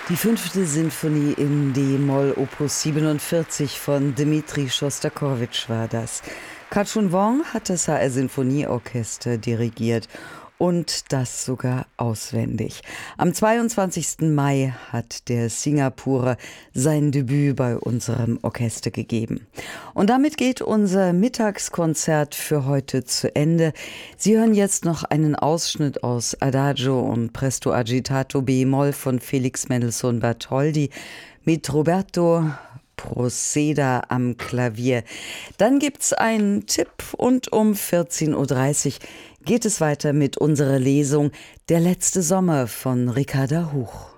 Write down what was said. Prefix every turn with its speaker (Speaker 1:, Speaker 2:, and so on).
Speaker 1: Die 5. Sinfonie in D-Moll Opus 47 von Dmitri Schostakowitsch war das. Kachun Wong hat das HR Sinfonieorchester dirigiert und das sogar auswendig. Am 22. Mai hat der Singapurer sein Debüt bei unserem Orchester gegeben. Und damit geht unser Mittagskonzert für heute zu Ende. Sie hören jetzt noch einen Ausschnitt aus Adagio und Presto Agitato B-Moll von Felix Mendelssohn Bartholdy mit Roberto Proceda am Klavier. Dann gibt's einen Tipp und um 14.30 Uhr geht es weiter mit unserer Lesung Der letzte Sommer von Ricarda Huch.